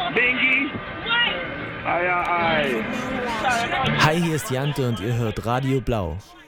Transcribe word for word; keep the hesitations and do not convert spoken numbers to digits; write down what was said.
Binky. Ei, ei, ei. Hi, hier ist Jante und ihr hört Radio Blau.